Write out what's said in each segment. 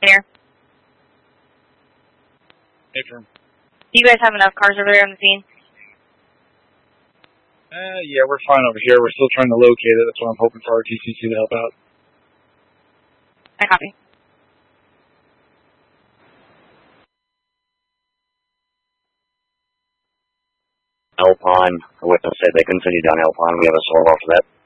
Here. Hey, firm. Do you guys have enough cars over there on the scene? Yeah, we're fine over here. We're still trying to locate it. That's why I'm hoping for RTCC to help out. I copy. Alpine, a witness said they continue down Alpine. We have a swerve after that.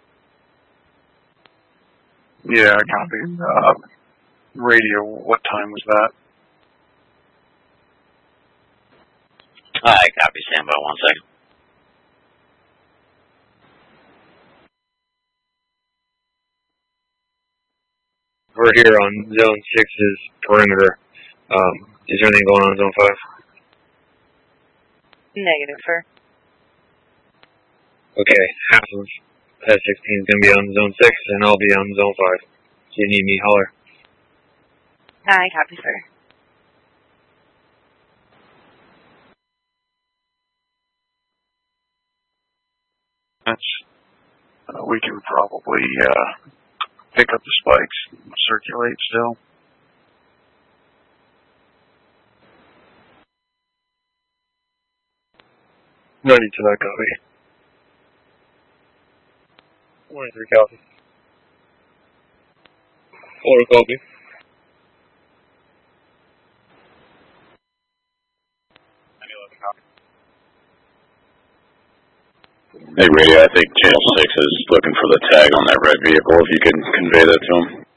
Yeah, I copy. Radio, what time was that? I copy. Stand by 1 second. We're here on Zone 6's perimeter. Is there anything going on in Zone 5? Negative, sir. Okay, half of Pet 16 is going to be on Zone 6, and I'll be on Zone 5. So you need me, holler. I copy, sir. We can probably pick up the spikes, circulate still. No need to that copy. 23 copy. 4 copy. Hey, Radio, I think Channel 6 is looking for the tag on that red vehicle. If you can convey that to them.